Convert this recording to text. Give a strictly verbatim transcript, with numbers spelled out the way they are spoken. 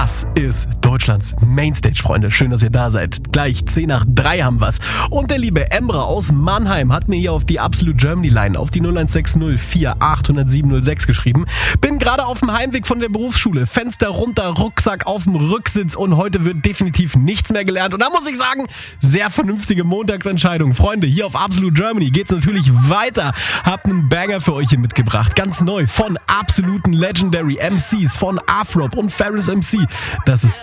Das ist Deutschlands Mainstage, Freunde. Schön, dass ihr da seid. Gleich zehn nach drei haben wir's. Und der liebe Emre aus Mannheim hat mir hier auf die Absolute Germany Line auf die null eins sechs null vier acht null null sieben null sechs geschrieben. Bin gerade auf dem Heimweg von der Berufsschule. Fenster runter, Rucksack auf dem Rücksitz und heute wird definitiv nichts mehr gelernt. Und da muss ich sagen, sehr vernünftige Montagsentscheidung. Freunde, hier auf Absolute Germany geht's natürlich weiter. Hab einen Banger für euch hier mitgebracht. Ganz neu von absoluten Legendary M Cs, von Afrop und Ferris M C. Das ist